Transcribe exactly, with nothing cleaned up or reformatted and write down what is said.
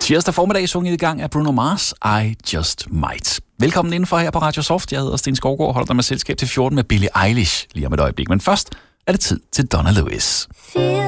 Tirsdag formiddag sunget i gang af Bruno Mars, I Just Might. Velkommen indenfor her på Radio Soft. Jeg hedder Sten Skovgaard og holder dig med selskab til fjorten med Billie Eilish lige om et øjeblik. Men først er det tid til Donna Lewis.